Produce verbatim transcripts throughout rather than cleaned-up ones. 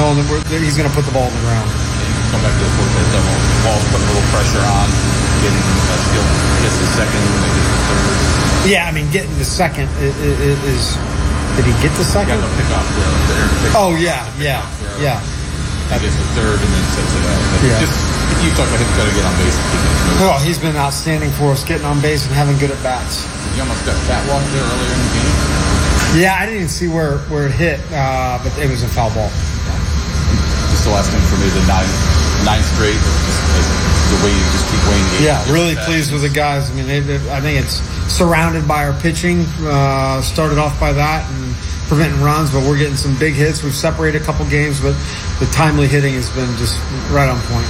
knowing that we're, that he's going to put the ball on the ground. Come back to the fourth base double. Wall's putting a little pressure on, getting uh, still gets the second, maybe the third. Yeah, I mean, getting the second is. is, is did he get the second? Got to pick off the, the air pick Oh yeah, yeah, yeah. He gets the third and then sets it up. But Yeah. Just you talk about him got to get on base. Well, he's been outstanding for us, getting on base and having good at bats. He almost got catwalked there earlier in the game. Yeah, I didn't even see where, where it hit, uh, but it was a foul ball. Just the last thing for me, the nine, nine straight, just like the way you just keep weighing games. Yeah, really pleased with the guys. I mean, they, they, I think it's surrounded by our pitching. Uh, started off by that and preventing runs, but we're getting some big hits. We've separated a couple games, but the timely hitting has been just right on point.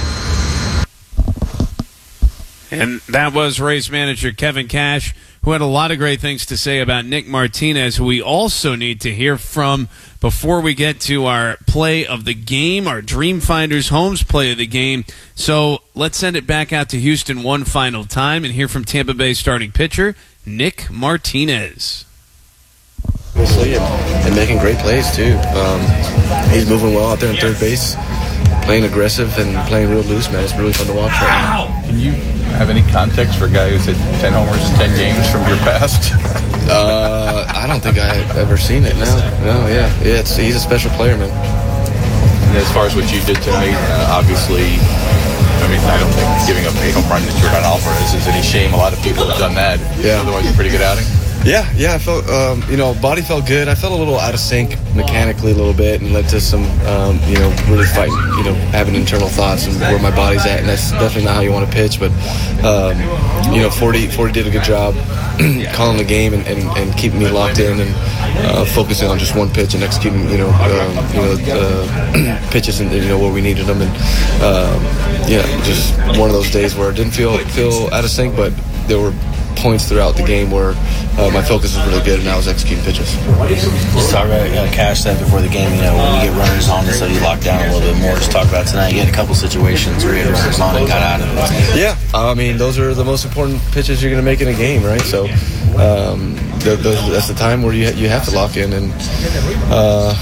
And that was Rays manager Kevin Cash, who had a lot of great things to say about Nick Martinez, who we also need to hear from before we get to our play of the game, our Dreamfinders Homes play of the game. So let's send it back out to Houston one final time and hear from Tampa Bay starting pitcher Nick Martinez. Obviously, and, and making great plays, too. Um, he's moving well out there in third base, playing aggressive and playing real loose, man. It's really fun to watch right now. Can you have any context for a guy who's hit ten homers in ten games from your past? Uh, I don't think I've ever seen it, no. No, yeah. yeah it's, he's a special player, man. And as far as what you did tonight, uh, obviously, I mean, I don't think giving up a home run to Jordan Alvarez is any shame. A lot of people have done that. Yeah. Otherwise, a pretty good outing. Yeah, yeah, I felt, um, you know, body felt good. I felt a little out of sync mechanically a little bit and led to some, um, you know, really fighting, you know, having internal thoughts and where my body's at. And that's definitely not how you want to pitch. But, um, you know, forty, forty did a good job calling the game and, and, and keeping me locked in and uh, focusing on just one pitch and executing, you know, um, you know, uh, pitches and, you know, where we needed them. And, um, yeah, just one of those days where it didn't feel, feel out of sync, but there were points throughout the game where uh, my focus was really good and I was executing pitches. Just talk about uh, Cash said before the game, you know, when we get runners on, so you lock down a little bit more. Just talk about tonight. You had a couple situations where you had runners on and got out of it. Yeah, I mean, those are the most important pitches you're going to make in a game, right? So um, the, the, that's the time where you, you have to lock in. And uh,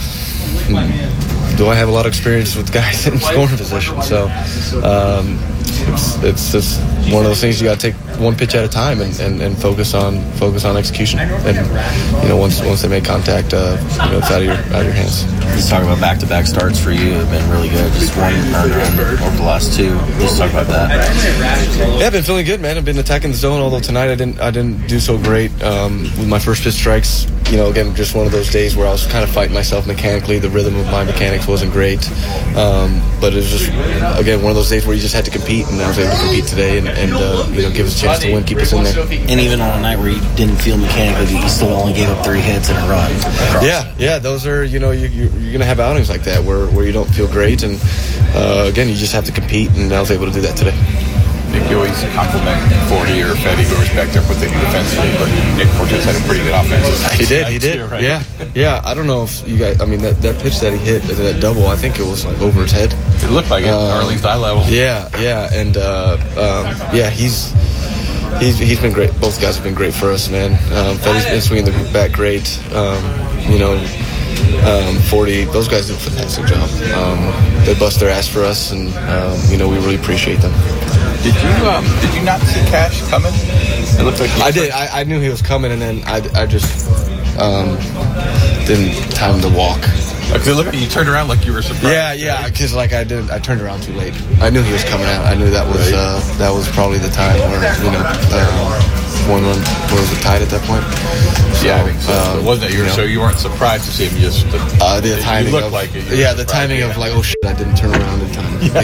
do I have a lot of experience with guys in scoring position? So um, it's, it's just one of those things you got to take one pitch at a time and, and, and focus on focus on execution. And you know, once once they make contact, uh, you know, it's out of your out of your hands. Just talk about back-to-back starts for you have been really good. Just one earned run over the last two. Just talk about that. Yeah, I've been feeling good, man. I've been attacking the zone. Although tonight I didn't I didn't do so great um, with my first pitch strikes. You know, again, just one of those days where I was kind of fighting myself mechanically. The rhythm of my mechanics wasn't great, um, but it was just again one of those days where you just had to compete, and I was able to compete today and, and uh, you know, give us a chance to win, keep us in there. And even on a night where you didn't feel mechanically, you still only gave up three hits and a run. Across. Yeah, yeah, those are, you know, you, you, you're going to have outings like that where, where you don't feel great. And, uh, again, you just have to compete, and I was able to do that today. Nick, you always compliment Forty or Fetty, who respect their position defensively, but Nick Fortes had a pretty good offense. He did, he did. Too, right? Yeah, yeah. I don't know if you guys, I mean, that, that pitch that he hit, that double, I think it was like over his head. It looked like it, um, or at least eye level. Yeah, yeah. And, uh, um, yeah, he's. He's, he's been great. Both guys have been great for us, man. Um, Fetty's been swinging the bat great. Um, you know, um, Forty, those guys do a fantastic job. Um, they bust their ass for us, and um, you know, we really appreciate them. Did you um, did you not see Cash coming? It looked like I did. I, I knew he was coming, and then I, I just um, didn't time to walk. Because it looked like you turned around like you were surprised. Yeah, yeah. Because like I did, I turned around too late. I knew he was coming out. I knew that was uh, that was probably the time where, you know, uh, one run was it tied at that point. So, yeah, I think so. Um, it wasn't that you were, you know, so you weren't surprised to see him just. The, uh, the timing. You looked of, like it. Yeah, the timing yeah. of like, oh shit, I didn't turn around in time. Yeah. You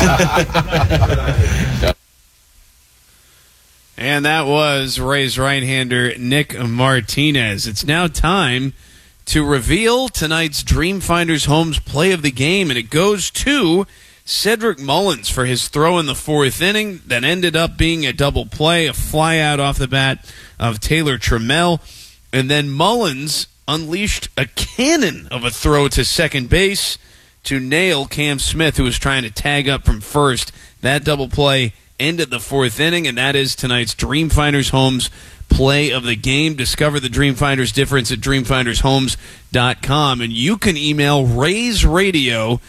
know? And that was Rays right-hander Nick Martinez. It's now time to reveal tonight's Dreamfinders Homes play of the game, and it goes to Cedric Mullins for his throw in the fourth inning that ended up being a double play, a fly out off the bat of Taylor Trammell, and then Mullins unleashed a cannon of a throw to second base to nail Cam Smith, who was trying to tag up from first. That double play ended the fourth inning, and that is tonight's Dreamfinders Homes play of the game. Discover the Dreamfinders difference at dreamfinders homes dot com, and you can email Rays Radio